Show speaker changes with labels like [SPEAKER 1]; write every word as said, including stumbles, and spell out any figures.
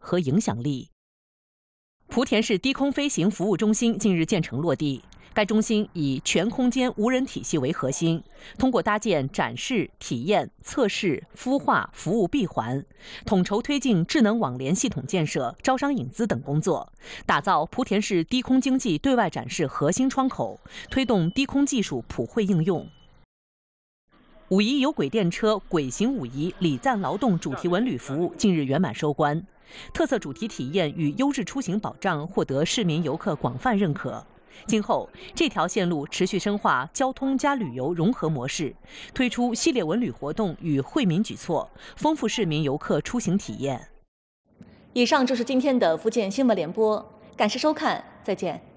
[SPEAKER 1] 和影响力。莆田市低空飞行服务中心近日建成落地。该中心以全空间无人体系为核心，通过搭建展示、体验、测试、孵化、服务闭环，统筹推进智能网联系统建设、招商引资等工作，打造莆田市低空经济对外展示核心窗口，推动低空技术普惠应用。五一有轨电车“轨行五一”礼赞劳动主题文旅服务近日圆满收官，特色主题体验与优质出行保障获得市民游客广泛认可。今后，这条线路持续深化交通加旅游融合模式，推出系列文旅活动与惠民举措，丰富市民游客出行体验。
[SPEAKER 2] 以上就是今天的福建新闻联播，感谢收看，再见。